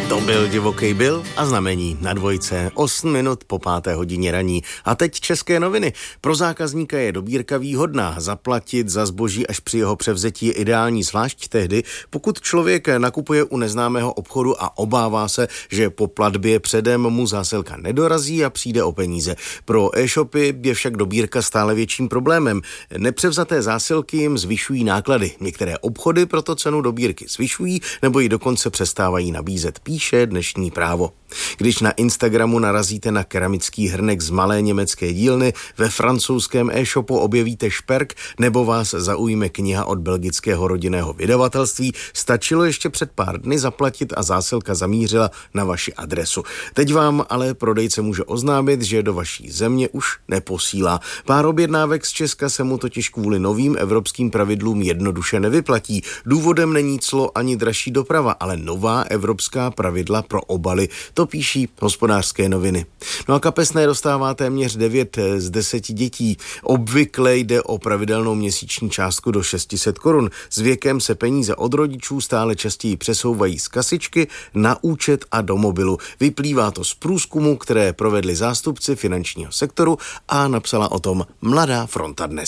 To byl Divoký Bill a znamení na dvojce 8 minut po 5. hodině raní. A teď české noviny. Pro zákazníka je dobírka výhodná. Zaplatit za zboží až při jeho převzetí je ideální, zvlášť tehdy, pokud člověk nakupuje u neznámého obchodu a obává se, že po platbě předem mu zásilka nedorazí a přijde o peníze. Pro e-shopy je však dobírka stále větším problémem. Nepřevzaté zásilky jim zvyšují náklady. Některé obchody proto cenu dobírky zvyšují nebo ji dokonce přestávají nabízet, píše dnešní Právo. Když na Instagramu narazíte na keramický hrnek z malé německé dílny, ve francouzském e-shopu objevíte šperk nebo vás zaujme kniha od belgického rodinného vydavatelství, stačilo ještě před pár dny zaplatit a zásilka zamířila na vaši adresu. Teď vám ale prodejce může oznámit, že do vaší země už neposílá. Pár objednávek z Česka se mu totiž kvůli novým evropským pravidlům jednoduše nevyplatí. Důvodem není clo ani dražší doprava, ale nová evropská pravidla pro obaly. To píší Hospodářské noviny. No a kapesné dostává téměř 9 z 10 dětí. Obvykle jde o pravidelnou měsíční částku do 600 korun. S věkem se peníze od rodičů stále častěji přesouvají z kasičky na účet a do mobilu. Vyplývá to z průzkumu, které provedli zástupci finančního sektoru a napsala o tom Mladá fronta Dnes.